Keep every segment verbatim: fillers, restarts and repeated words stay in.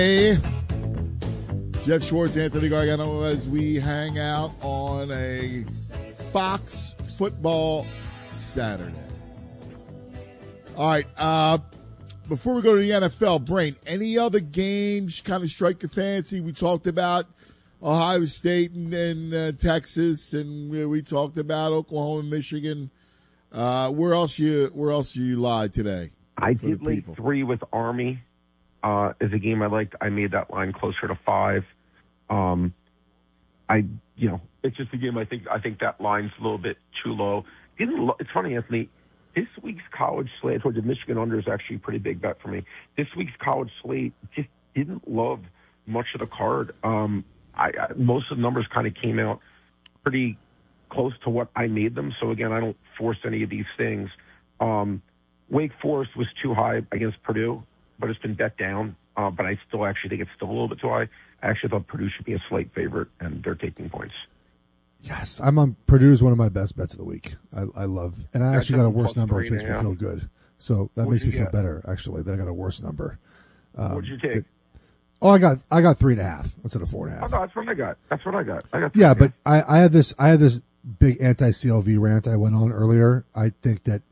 Hey, Jeff Schwartz, Anthony Gargano, as we hang out on a Fox Football Saturday. All right, uh, before we go to the N F L, Brain, any other games kind of strike your fancy? We talked about Ohio State and, and uh, Texas, and we, we talked about Oklahoma, Michigan. Uh, where else you Where else you lie today? I did lay three with Army. Uh, is a game I liked. I made that line closer to five. Um, I, you know, it's just a game. I think I think that line's a little bit too low. Didn't lo- it's funny, Anthony. This week's college slate, I told you Michigan under is actually a pretty big bet for me. This week's college slate just didn't love much of the card. Um, I, I most of the numbers kind of came out pretty close to what I made them. So again, I don't force any of these things. Um, Wake Forest was too high against Purdue, but it's been bet down. Uh, but I still actually think it's still a little bit too high. I actually thought Purdue should be a slight favorite, and they're taking points. Yes, I'm on Purdue's one of my best bets of the week. I, I love, and I actually got a worse number, which makes me feel good. So that What'd makes me feel get? better, actually, that I got a worse number. Um, What'd you take? It, oh, I got I got three and a half instead of four and a Oh, half. no, that's what I got. That's what I got. I got. three Yeah, and a but I, I had this I had this big anti-C L V rant I went on earlier. I think that,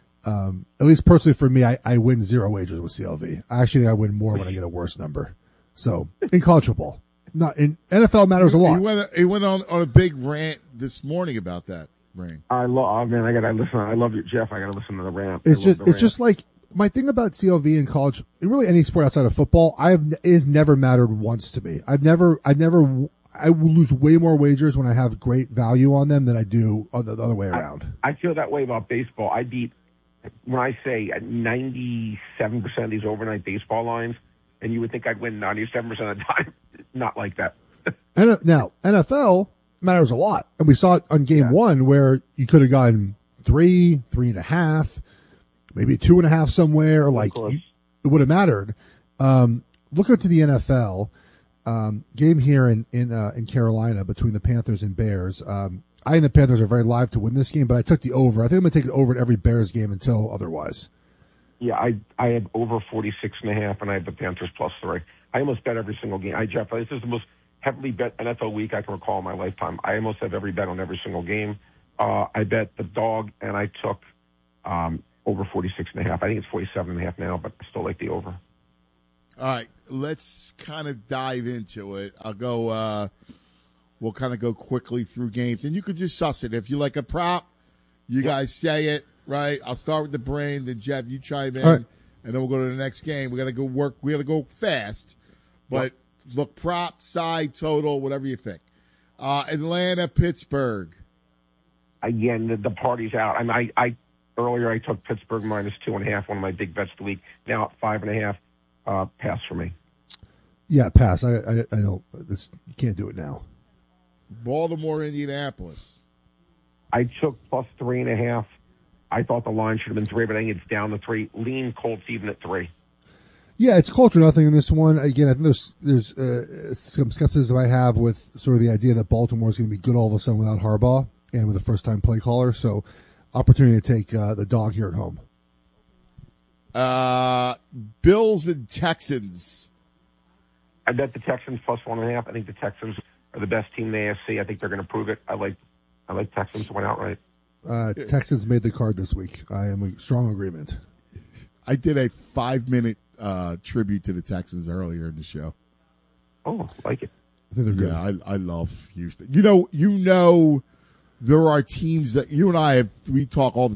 um, at least personally for me, I, I win zero wagers with C L V. I actually think I win more when I get a worse number. So in college football, not in N F L matters a lot. He went, he went on, on a big rant this morning about that, Brain. I love. Oh man, I gotta listen. I love you, Jeff. I gotta listen to the rant. It's I love just the it's rant. just like my thing about C L V in college, and really any sport outside of football. I have it has never mattered once to me. I've never I've never I will lose way more wagers when I have great value on them than I do on the other way around. I, I feel that way about baseball. I beat when I say ninety-seven percent of these overnight baseball lines, and you would think I'd win ninety-seven percent of the time. Not like that. And now N F L matters a lot, and we saw it on game Yeah. one where you could have gotten three, three and a half, maybe two and a half somewhere. Like course. you, it would have mattered. Um, look out to the N F L um, game here in in uh, in Carolina between the Panthers and Bears. Um, I think the Panthers are very live to win this game, but I took the over. I think I'm going to take the over in every Bears game until otherwise. Yeah, I I had over forty-six and a half, and I had the Panthers plus three. I almost bet every single game. I Jeff, this is the most heavily bet N F L week I can recall in my lifetime. I almost have every bet on every single game. Uh, I bet the dog, and I took um, over forty-six and a half. I think it's forty-seven and a half now, but I still like the over. All right, let's kind of dive into it. I'll go, uh, we'll kind of go quickly through games, and you could just suss it. If you like a prop, you guys say it, right? I'll start with the Brain, then Jeff, you chime in, All right. and then we'll go to the next game. We got to go work, we got to go fast, but look, prop, side, total, whatever you think. Uh, Atlanta, Pittsburgh. Again, the, the party's out. I mean, I, I earlier I took Pittsburgh minus two and a half, one of my big bets of the week. Now at five and a half, uh, pass for me. Yeah, pass. I I, I don't. This, you can't do it now. Baltimore, Indianapolis. I took plus three and a half. I thought the line should have been three, but I think it's down to three. Lean Colts even at three. Yeah, it's culture nothing in this one. Again, I think there's there's uh, some skepticism I have with sort of the idea that Baltimore is going to be good all of a sudden without Harbaugh and with a first time play caller. So, opportunity to take uh, the dog here at home. Uh, Bills and Texans. I bet the Texans plus one and a half. I think the Texans are the best team in the A F C. I think they're going to prove it. I like I like Texans to win outright. Uh, Texans made the card this week. I am in strong agreement. I did a five minute uh, tribute to the Texans earlier in the show. Oh, like it. I think they're good. Yeah, I, I love Houston. You know, you know, there are teams that you and I have. We talk all the